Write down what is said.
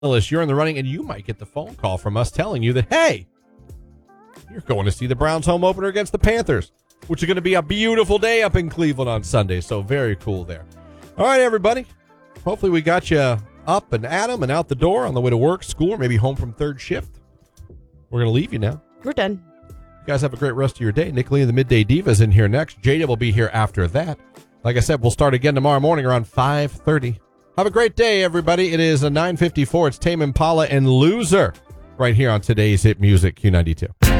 you're in the running, and you might get the phone call from us telling you that, hey, you're going to see the Browns home opener against the Panthers, which is going to be a beautiful day up in Cleveland on Sunday. So very cool there. All right, everybody. Hopefully we got you up and at 'em and out the door on the way to work, school, or maybe home from third shift. We're going to leave you now. We're done. You guys have a great rest of your day. Nick Lee and the Midday Divas in here next. Jada will be here after that. Like I said, we'll start again tomorrow morning around 5:30. Have a great day, everybody. It is a 9:54. It's Tame Impala and Loser right here on today's Hit Music Q92.